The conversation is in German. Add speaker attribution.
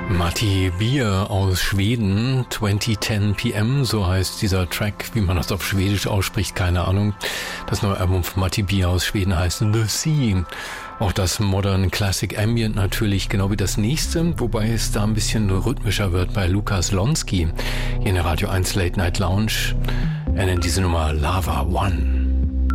Speaker 1: Matti Bier aus Schweden, 2010 PM, so heißt dieser Track, wie man das auf Schwedisch ausspricht, keine Ahnung. Das neue Album von Matti Bier aus Schweden heißt The Sea. Auch das Modern Classic Ambient natürlich, genau wie das nächste, wobei es da ein bisschen rhythmischer wird bei Lukas Lonsky hier in der Radio 1 Late Night Lounge. Er nennt diese Nummer Lava One.